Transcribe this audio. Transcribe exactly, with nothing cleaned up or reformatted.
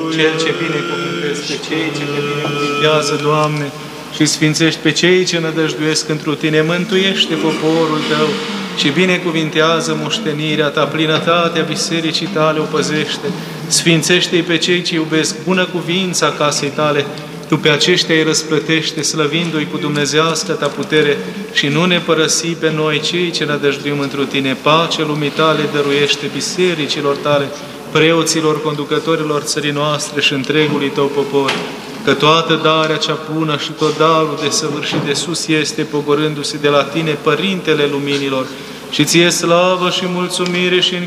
Cel ce binecuvântezi pe cei ce te binecuvintează, Doamne, și sfințești pe cei ce nădăjduiesc întru Tine, mântuiește poporul Tău și binecuvintează moștenirea Ta, plinătatea bisericii Tale o păzește, sfințește-i pe cei ce iubesc bună cuvința casei Tale, Tu pe aceștia îi răsplătește, slăvindu-i cu dumnezească Ta putere și nu ne părăsi pe noi, cei ce nădăjduim întru Tine. Pace lumii Tale dăruiește bisericilor Tale, preoților, conducătorilor țării noastre și întregului Tău popor, că toată darea cea bună și tot darul de săvârșit de sus este, pogorându-se de la Tine, Părintele Luminilor, și Ție slavă și mulțumire și